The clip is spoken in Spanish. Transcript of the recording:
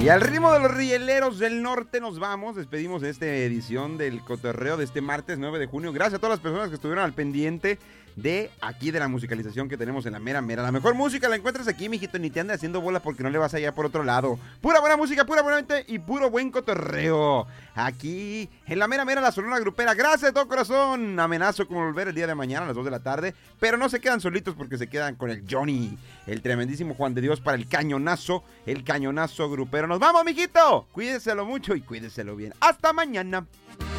Y al ritmo de los rieleros del norte nos vamos. Despedimos esta edición del cotorreo de este martes 9 de junio. Gracias a todas las personas que estuvieron al pendiente de aquí de la musicalización que tenemos en la mera mera. La mejor música la encuentras aquí, mijito. Ni te andes haciendo bola porque no le vas allá por otro lado. Pura buena música, pura buena mente y puro buen cotorreo. Aquí en la mera mera, la Sonora Grupera. Gracias de todo corazón. Amenazo con volver el día de mañana a las 2 de la tarde. Pero no se quedan solitos porque se quedan con el Johnny, el tremendísimo Juan de Dios para el cañonazo grupero. Nos vamos, mijito. Cuídeselo mucho y cuídeselo bien. Hasta mañana.